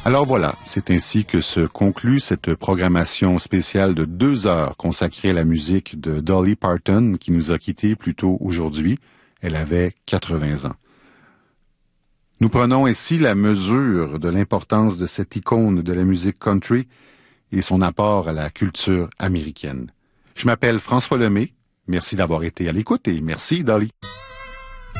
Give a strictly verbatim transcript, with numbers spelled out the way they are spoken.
Alors voilà, c'est ainsi que se conclut cette programmation spéciale de deux heures consacrée à la musique de Dolly Parton, qui nous a quittés plus tôt aujourd'hui. Elle avait quatre-vingts ans. Nous prenons ici la mesure de l'importance de cette icône de la musique country et son apport à la culture américaine. Je m'appelle François Lemay. Merci d'avoir été à l'écoute et merci, Dolly.